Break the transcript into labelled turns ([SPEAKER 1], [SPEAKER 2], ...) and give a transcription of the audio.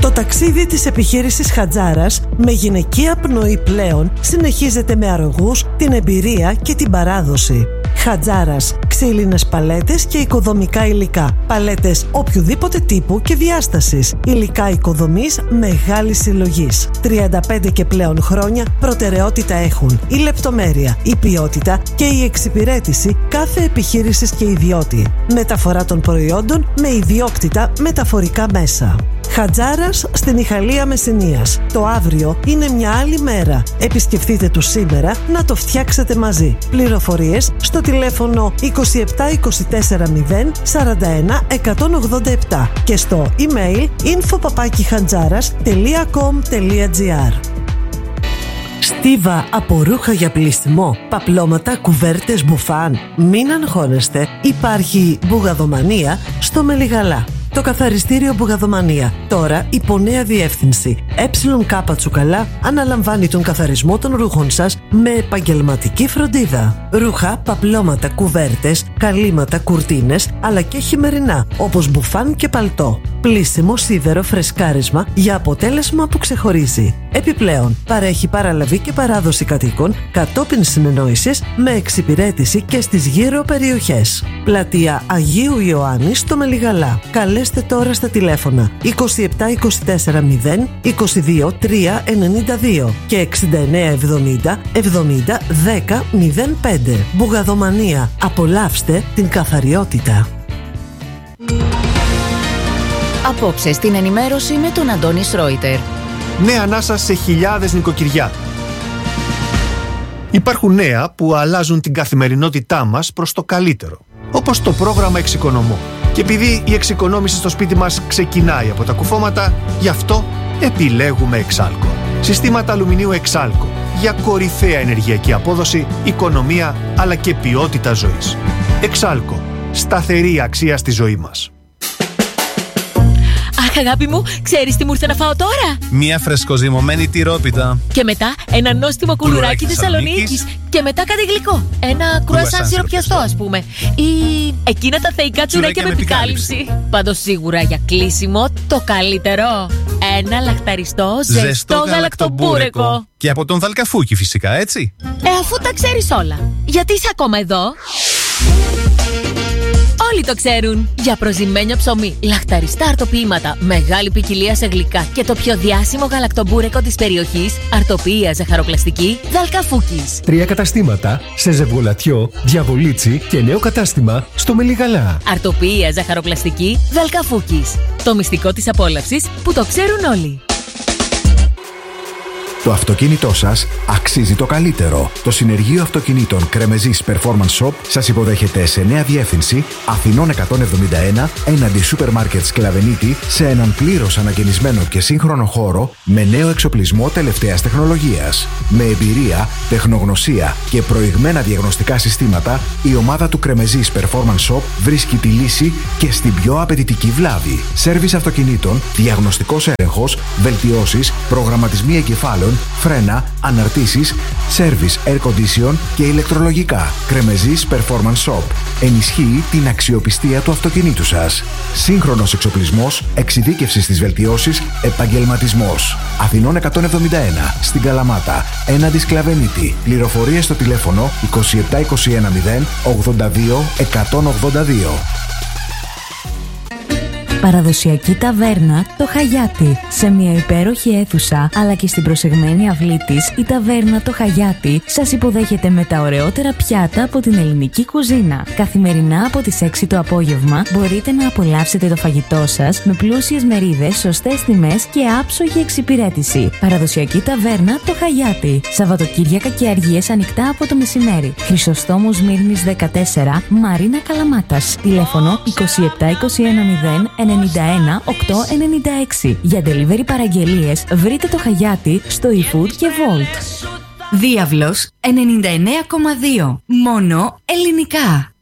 [SPEAKER 1] Το ταξίδι της επιχείρησης Χατζάρας με γυναικεία πνοή πλέον συνεχίζεται με αρρωγούς την εμπειρία και την παράδοση. Χατζάρας, ξύλινες παλέτες και οικοδομικά υλικά. Παλέτες οποιοδήποτε τύπου και διάστασης. Υλικά οικοδομής μεγάλης συλλογής. 35 και πλέον χρόνια προτεραιότητα έχουν η λεπτομέρεια, η ποιότητα και η εξυπηρέτηση κάθε επιχείρησης και ιδιώτη. Μεταφορά των προϊόντων με ιδιόκτητα μεταφορικά μέσα. Χατζάρας στην Ιχαλία Μεσσηνίας. Το αύριο είναι μια άλλη μέρα. Επισκεφτείτε τους σήμερα να το φτιάξετε μαζί. Πληροφορίες στο τηλέφωνο 27 24 0 41 187 και στο email info@hatzaras.com.gr. Στίβα από ρούχα για πλυστημό, παπλώματα, κουβέρτες, μπουφάν. Μην αγχώνεστε, υπάρχει Μπουγαδομανία στο Μελιγαλά. Το καθαριστήριο Μπουγαδομανία, τώρα υπό νέα διεύθυνση. ΕΚ Τσουκαλά αναλαμβάνει τον καθαρισμό των ρούχων σας με επαγγελματική φροντίδα. Ρούχα, παπλώματα, κουβέρτες, καλύματα, κουρτίνες, αλλά και χειμερινά, όπως μπουφάν και παλτό. Πλύσιμο, σίδερο, φρεσκάρισμα για αποτέλεσμα που ξεχωρίζει. Επιπλέον, παρέχει παραλαβή και παράδοση κατοίκων κατόπιν συνεννόησης με εξυπηρέτηση και στις γύρω περιοχές. Πλατεία Αγίου Ιωάννη στο Μελιγαλά. Καλέστε τώρα στα τηλέφωνα 27 24 0 22 3 92 και 69 70 70 10 05. Μπουγαδομανία. Απολαύστε την καθαριότητα.
[SPEAKER 2] Απόψε στην ενημέρωση με τον Αντώνη Σρόιτερ.
[SPEAKER 3] Νέα ανάσα σε χιλιάδες νοικοκυριά. Υπάρχουν νέα που αλλάζουν την καθημερινότητά μας προς το καλύτερο. Όπως το πρόγραμμα Εξοικονομώ. Και επειδή η εξοικονόμηση στο σπίτι μας ξεκινάει από τα κουφώματα, γι' αυτό επιλέγουμε Εξάλκο. Συστήματα αλουμινίου Εξάλκο για κορυφαία ενεργειακή απόδοση, οικονομία αλλά και ποιότητα ζωής. Εξάλκο. Σταθερή αξία στη ζωή μας.
[SPEAKER 4] Αχ, αγάπη μου, ξέρεις τι μου ήρθε να φάω τώρα?
[SPEAKER 5] Μια φρεσκοζυμωμένη τυρόπιτα.
[SPEAKER 4] Και μετά ένα νόστιμο κουλουράκι Θεσσαλονίκης. Και μετά κάτι γλυκό. Ένα κρουασάν σιροπιαστό, ας πούμε. Ή εκείνα τα θεϊκά τσουρέκια με επικάλυψη. Πάντως σίγουρα για κλείσιμο το καλύτερο. Ένα λαχταριστό ζεστό γαλακτομπούρεκο.
[SPEAKER 5] Και από τον Δαλκαφούκι φυσικά, έτσι.
[SPEAKER 4] Αφού τα ξέρεις όλα, γιατί είσαι ακόμα εδώ? Όλοι το ξέρουν. Για προζυμένιο ψωμί, λαχταριστά αρτοποιήματα, μεγάλη ποικιλία σε γλυκά και το πιο διάσημο γαλακτομπούρεκο της περιοχής, αρτοποιία ζαχαροπλαστική Δαλκαφούκης.
[SPEAKER 6] 3 καταστήματα σε Ζευγολατιό, Διαβολίτσι και νέο κατάστημα στο Μελιγαλά.
[SPEAKER 4] Αρτοποιία ζαχαροπλαστική Δαλκαφούκης. Το μυστικό της απόλαυσης που το ξέρουν όλοι.
[SPEAKER 7] Το αυτοκίνητό σας αξίζει το καλύτερο. Το συνεργείο αυτοκινήτων Κρεμεζής Performance Shop σας υποδέχεται σε νέα διεύθυνση Αθηνών 171 έναντι σούπερ μάρκετ Σκλαβενίτη σε έναν πλήρως ανακαινισμένο και σύγχρονο χώρο με νέο εξοπλισμό τελευταίας τεχνολογίας. Με εμπειρία, τεχνογνωσία και προηγμένα διαγνωστικά συστήματα, η ομάδα του Κρεμεζής Performance Shop βρίσκει τη λύση και στην πιο απαιτητική βλάβη. Σέρβις αυτοκινήτων, διαγνωστικός έλεγχος, βελτιώσεις, προγραμματισμοί εγκεφάλων, φρένα, αναρτήσεις, service air condition και ηλεκτρολογικά. Κρεμεζής Performance Shop. Ενισχύει την αξιοπιστία του αυτοκινήτου σας. Σύγχρονος εξοπλισμός, εξειδίκευση στις βελτιώσεις, επαγγελματισμός. Αθηνών 171, στην Καλαμάτα, έναντι Σκλαβενίτη. Πληροφορίες στο τηλέφωνο 27 21 0 82 182.
[SPEAKER 8] Παραδοσιακή ταβέρνα το Χαγιάτι. Σε μια υπέροχη αίθουσα αλλά και στην προσεγμένη αυλή της, η ταβέρνα το Χαγιάτι σας υποδέχεται με τα ωραιότερα πιάτα από την ελληνική κουζίνα. Καθημερινά από τις 6 το απόγευμα μπορείτε να απολαύσετε το φαγητό σας με πλούσιες μερίδες, σωστές τιμές και άψογη εξυπηρέτηση. Παραδοσιακή ταβέρνα το Χαγιάτι. Σαββατοκύριακα και αργίες ανοιχτά από το μεσημέρι. Χρυσοστόμου Σμύρνης 14, Μαρίνα Καλαμάτας. Τηλέφωνο 27 21 0 91 896. Για delivery παραγγελίες βρείτε το Χαγιάτι στο eFood και Volt. Διάβλος 99,2. Μόνο ελληνικά.